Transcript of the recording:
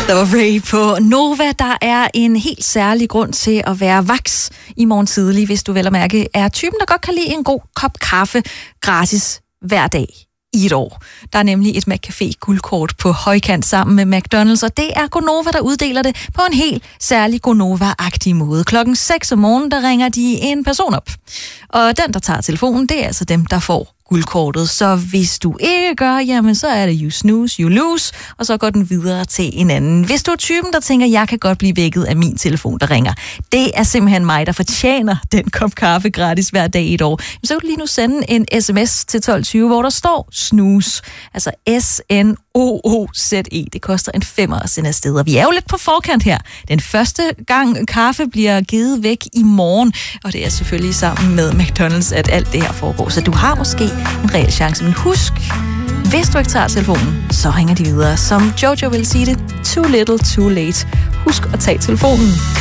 Der var Ray på Nova. Der er en helt særlig grund til at være vaks i morgen tidlig, hvis du vel at mærke er typen, der godt kan lide en god kop kaffe gratis hver dag i et år. Der er nemlig et McCafé guldkort på højkant sammen med McDonald's, og det er Gonova, der uddeler det på en helt særlig Gonova-agtig måde. 6:00 om morgenen, der ringer de en person op. Og den, der tager telefonen, det er altså dem, der får guldkortet. Så hvis du ikke gør, jamen så er det you snooze, you lose, og så går den videre til en anden. Hvis du er typen, der tænker, jeg kan godt blive vækket af min telefon, der ringer, det er simpelthen mig, der fortjener den kop kaffe gratis hver dag i et år. Så kan du lige nu sende en sms til 1220, hvor der står snooze, altså SNOOZE. Det koster en 5'er at sende afsted, og vi er jo lidt på forkant her. Den første gang kaffe bliver givet væk i morgen, og det er selvfølgelig sammen med McDonald's, at alt det her foregår. Så du har måske en reel chance, men husk, hvis du ikke tager telefonen, så ringer de videre. Som Jojo vil sige det, too little, too late. Husk at tage telefonen.